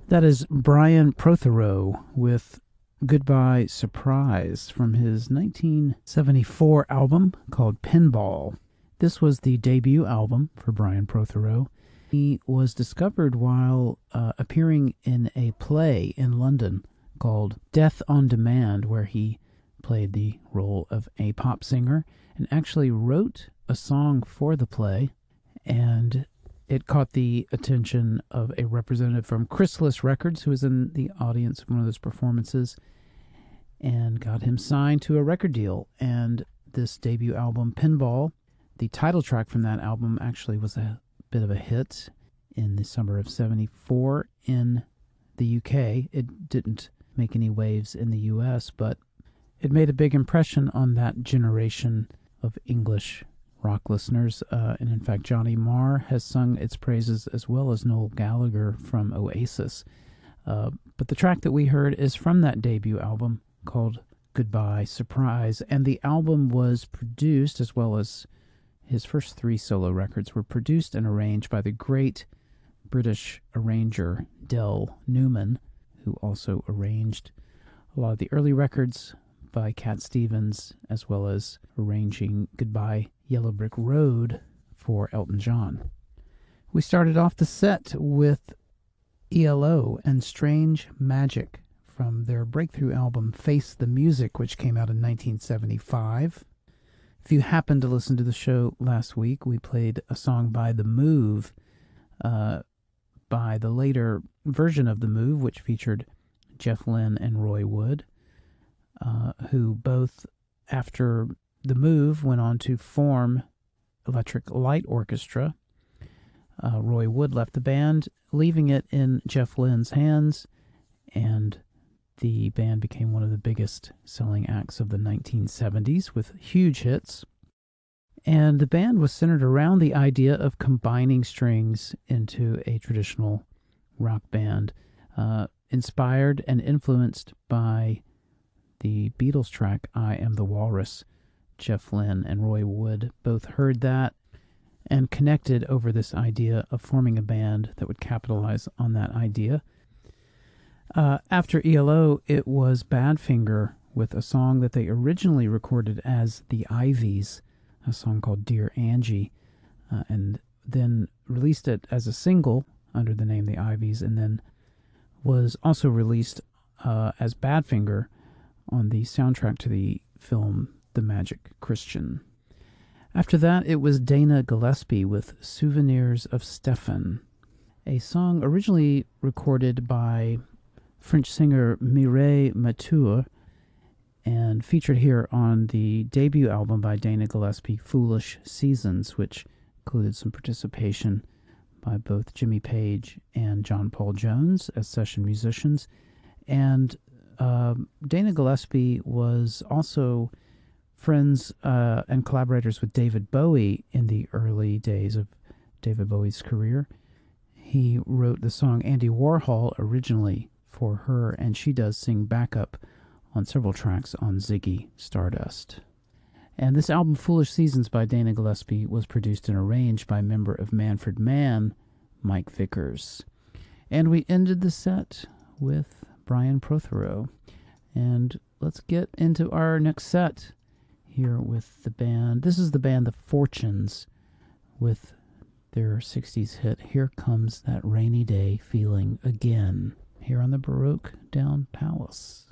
That is Brian Protheroe with Goodbye Surprise from his 1974 album called Pinball. This was the debut album for Brian Protheroe. He was discovered while appearing in a play in London called Death on Demand, where he played the role of a pop singer and actually wrote a song for the play, and it caught the attention of a representative from Chrysalis Records, who was in the audience of one of those performances, and got him signed to a record deal. And this debut album, Pinball, the title track from that album, actually was a bit of a hit in the summer of '74 in the UK. It didn't make any waves in the US, but it made a big impression on that generation of English rock listeners, and in fact Johnny Marr has sung its praises, as well as Noel Gallagher from Oasis. But the track that we heard is from that debut album called Goodbye Surprise, and the album was produced, as well as his first 3 solo records, were produced and arranged by the great British arranger Del Newman, who also arranged a lot of the early records by Cat Stevens, as well as arranging Goodbye Yellow Brick Road for Elton John. We started off the set with ELO and Strange Magic from their breakthrough album Face the Music, which came out in 1975. If you happened to listen to the show last week, we played a song by The Move, by the later version of The Move, which featured Jeff Lynne and Roy Wood, who both, after The Move, went on to form Electric Light Orchestra. Roy Wood left the band, leaving it in Jeff Lynne's hands, and the band became one of the biggest selling acts of the 1970s with huge hits. And the band was centered around the idea of combining strings into a traditional rock band, inspired and influenced by the Beatles track I Am the Walrus. Jeff Lynne and Roy Wood both heard that and connected over this idea of forming a band that would capitalize on that idea. After ELO, it was Badfinger with a song that they originally recorded as The Ivies, a song called Dear Angie, and then released it as a single under the name The Ivies, and then was also released as Badfinger on the soundtrack to the film The Magic Christian. After that, it was Dana Gillespie with Souvenirs of Stefan, a song originally recorded by French singer Mireille Mathieu and featured here on the debut album by Dana Gillespie, Foolish Seasons, which included some participation by both Jimmy Page and John Paul Jones as session musicians. And Dana Gillespie was also friends and collaborators with David Bowie in the early days of David Bowie's career. He wrote the song Andy Warhol originally for her, and she does sing backup on several tracks on Ziggy Stardust. And this album, Foolish Seasons by Dana Gillespie, was produced and arranged by member of Manfred Mann, Mike Vickers. And we ended the set with Brian Protheroe. And let's get into our next set here with the band. This is the band The Fortunes with their 60s hit, Here Comes That Rainy Day Feeling Again, here on the Baroque Down Palace.